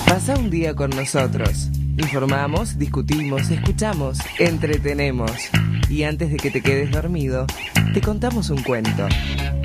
Pasa un día con nosotros. Informamos, discutimos, escuchamos, entretenemos. Y antes de que te quedes dormido, te contamos un cuento.